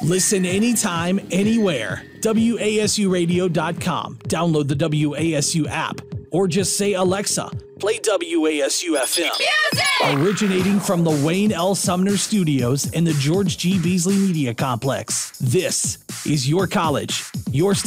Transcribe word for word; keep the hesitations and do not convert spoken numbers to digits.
Listen anytime, anywhere. W A S U radio dot com. Download the W A S U app or just say, Alexa, play W A S U F M. Music! Originating from the Wayne L. Sumner Studios and the George G. Beasley Media Complex. This is your college, your